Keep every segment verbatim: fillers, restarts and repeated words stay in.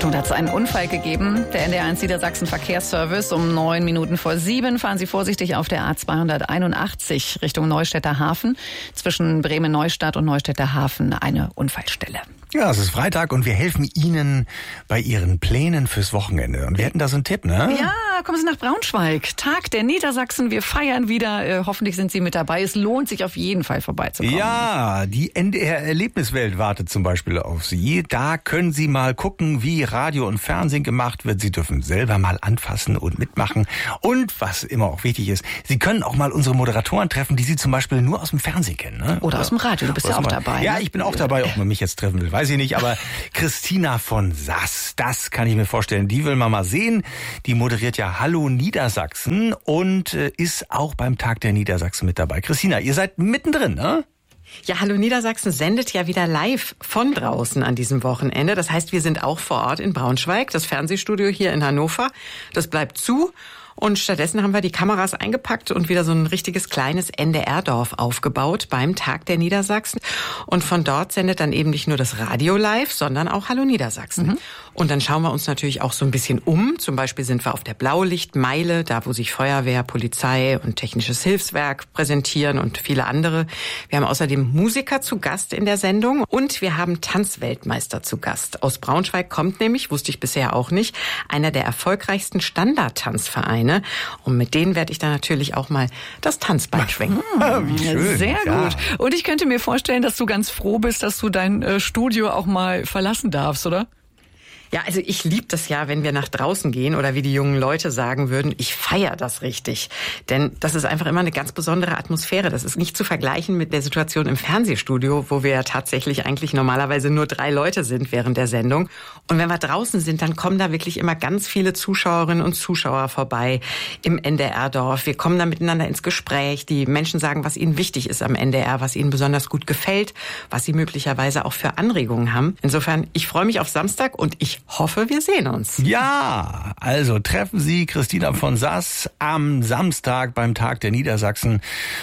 Achtung, da hat es einen Unfall gegeben. Der N D R eins Niedersachsen Verkehrsservice um neun Minuten vor sieben. Fahren Sie vorsichtig auf der A zweihunderteinundachtzig Richtung Neustädter Hafen. Zwischen Bremen-Neustadt und Neustädter Hafen eine Unfallstelle. Ja, es ist Freitag und wir helfen Ihnen bei Ihren Plänen fürs Wochenende. Und wir hätten da so einen Tipp, ne? Ja, kommen Sie nach Braunschweig. Tag der Niedersachsen. Wir feiern wieder. Äh, hoffentlich sind Sie mit dabei. Es lohnt sich auf jeden Fall vorbeizukommen. Ja, die N D R-Erlebniswelt wartet zum Beispiel auf Sie. Da können Sie mal gucken, wie Radio und Fernsehen gemacht wird. Sie dürfen selber mal anfassen und mitmachen. Und was immer auch wichtig ist, Sie können auch mal unsere Moderatoren treffen, die Sie zum Beispiel nur aus dem Fernsehen kennen. Ne? Oder aus dem Radio. Du bist ja auch dabei. Ja, ne? ich bin auch dabei, ob man mich jetzt treffen will. Weiß ich nicht, aber Christina von Sass, das kann ich mir vorstellen. Die will man mal sehen. Die moderiert ja Hallo Niedersachsen und äh, ist auch beim Tag der Niedersachsen mit dabei. Christina, ihr seid mittendrin, ne? Ja, Hallo Niedersachsen sendet ja wieder live von draußen an diesem Wochenende. Das heißt, wir sind auch vor Ort in Braunschweig. Das Fernsehstudio hier in Hannover, das bleibt zu. Und stattdessen haben wir die Kameras eingepackt und wieder so ein richtiges kleines N D R-Dorf aufgebaut beim Tag der Niedersachsen. Und von dort sendet dann eben nicht nur das Radio live, sondern auch Hallo Niedersachsen. Mhm. Und dann schauen wir uns natürlich auch so ein bisschen um. Zum Beispiel sind wir auf der Blaulichtmeile, da wo sich Feuerwehr, Polizei und Technisches Hilfswerk präsentieren und viele andere. Wir haben außerdem Musiker zu Gast in der Sendung und wir haben Tanzweltmeister zu Gast. Aus Braunschweig kommt nämlich, wusste ich bisher auch nicht, einer der erfolgreichsten Standardtanzvereine. Und mit denen werde ich dann natürlich auch mal das Tanzbein schwenken. Wie schön. Sehr ja. gut. Und ich könnte mir vorstellen, dass du ganz froh bist, dass du dein äh, Studio auch mal verlassen darfst, oder? Ja, also ich liebe das ja, wenn wir nach draußen gehen oder wie die jungen Leute sagen würden, ich feiere das richtig. Denn das ist einfach immer eine ganz besondere Atmosphäre. Das ist nicht zu vergleichen mit der Situation im Fernsehstudio, wo wir ja tatsächlich eigentlich normalerweise nur drei Leute sind während der Sendung. Und wenn wir draußen sind, dann kommen da wirklich immer ganz viele Zuschauerinnen und Zuschauer vorbei im N D R-Dorf. Wir kommen da miteinander ins Gespräch. Die Menschen sagen, was ihnen wichtig ist am N D R, was ihnen besonders gut gefällt, was sie möglicherweise auch für Anregungen haben. Insofern, ich freue mich auf Samstag und ich hoffe, wir sehen uns. Ja, also treffen Sie Christina von Sass am Samstag beim Tag der Niedersachsen.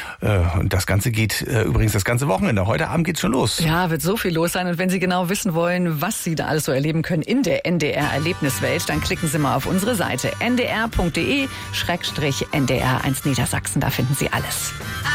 Und das Ganze geht übrigens das ganze Wochenende. Heute Abend geht's schon los. Ja, wird so viel los sein. Und wenn Sie genau wissen wollen, was Sie da alles so erleben können in der N D R-Erlebniswelt, dann klicken Sie mal auf unsere Seite n d r punkt d e schrägstrich N D R eins Niedersachsen. Da finden Sie alles.